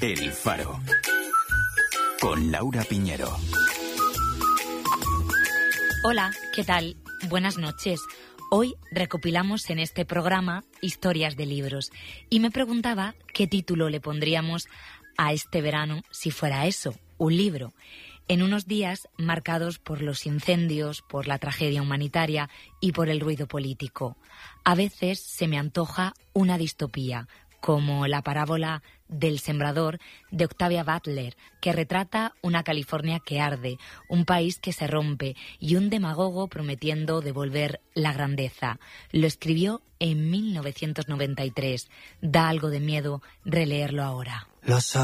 El Faro. Con Laura Piñero. Hola, ¿qué tal? Buenas noches. Hoy recopilamos en este programa historias de libros y me preguntaba qué título le pondríamos a este verano si fuera eso, un libro. En unos días marcados por los incendios, por la tragedia humanitaria y por el ruido político. A veces se me antoja una distopía, como la parábola del sembrador de Octavia Butler, que retrata una California que arde, un país que se rompe y un demagogo prometiendo devolver la grandeza. Lo escribió en 1993. Da algo de miedo releerlo ahora.